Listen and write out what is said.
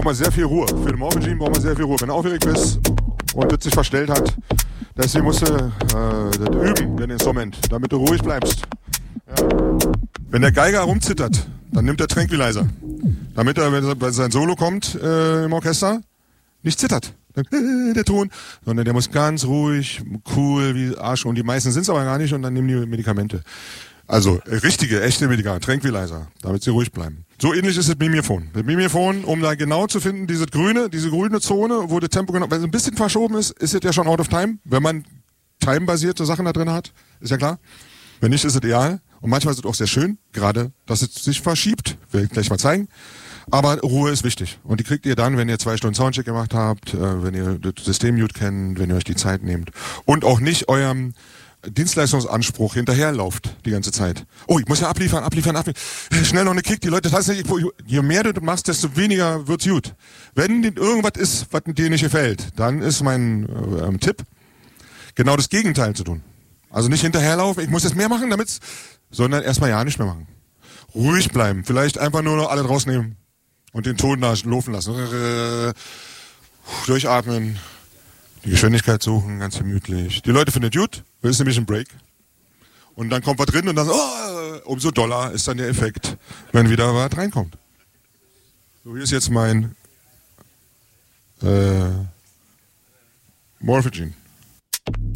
braucht man sehr viel Ruhe. Für den Morphagene braucht man sehr viel Ruhe. Wenn du aufgeregt bist und das sich verstellt hat, deswegen musst du das üben, dein Instrument, damit du ruhig bleibst. Ja. Wenn der Geiger rumzittert, dann nimmt er Tranquilizer. Damit er, wenn sein Solo kommt im Orchester, nicht zittert. Der Ton, sondern der muss ganz ruhig, cool, wie Arsch. Und die meisten sind es aber gar nicht und dann nehmen die Medikamente. Also richtige, echte Medikamente, Tranquilizer, damit sie ruhig bleiben. So ähnlich ist es mit Mimiphon. Mit Mimiphon, um da genau zu finden, diese grüne Zone, wo das Tempo genau, wenn es ein bisschen verschoben ist es ja schon out of time. Wenn man time-basierte Sachen da drin hat, ist ja klar. Wenn nicht, ist es ideal. Und manchmal ist es auch sehr schön, gerade, dass es sich verschiebt. Will ich gleich mal zeigen. Aber Ruhe ist wichtig. Und die kriegt ihr dann, wenn ihr 2 Stunden Soundcheck gemacht habt, wenn ihr das System-Mute kennt, wenn ihr euch die Zeit nehmt. Und auch nicht eurem Dienstleistungsanspruch hinterherlauft die ganze Zeit. Oh, ich muss ja abliefern. Schnell noch eine Kick. Die Leute tanzen nicht. Je mehr du machst, desto weniger wird's gut. Wenn irgendwas ist, was dir nicht gefällt, dann ist mein Tipp, genau das Gegenteil zu tun. Also nicht hinterherlaufen, ich muss jetzt mehr machen, sondern erstmal ja nicht mehr machen. Ruhig bleiben. Vielleicht einfach nur noch alle rausnehmen und den Ton da laufen lassen. Durchatmen. Die Geschwindigkeit suchen, ganz gemütlich. Die Leute finden es gut, weil es nämlich ein Break. Und dann kommt was drin und dann umso doller ist dann der Effekt, wenn wieder was reinkommt. So, hier ist jetzt mein Morphagene.